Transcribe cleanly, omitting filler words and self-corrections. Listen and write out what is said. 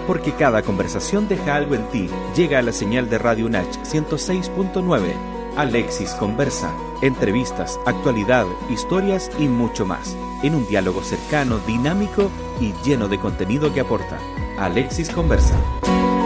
Porque cada conversación deja algo en ti. Llega a la señal de Radio UNACH 106.9. Alexis Conversa. Entrevistas, actualidad, historias y mucho más. En un diálogo cercano, dinámico y lleno de contenido que aporta. Alexis Conversa.